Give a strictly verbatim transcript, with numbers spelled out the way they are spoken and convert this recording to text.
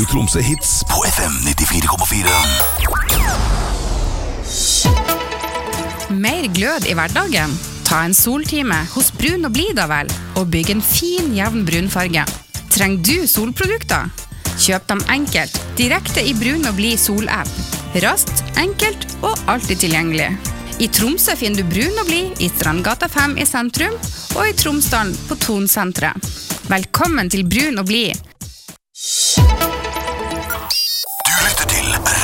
Tromsø hits på F M nittifire komma fire. Mer glød i hverdagen? Ta en soltime hos Brun og Blid da vel, og bygg en fin, jevn brunfarge. Trenger du solprodukter? Kjøp dem enkelt, direkte i Brun og Blid sol-app. Raskt, enkelt og alltid tilgjengelig. I Tromsø finner du Brun og Blid i Strandgata fem i sentrum, og i Tromsdalen på Tonsenteret. Velkommen til Brun og Blid.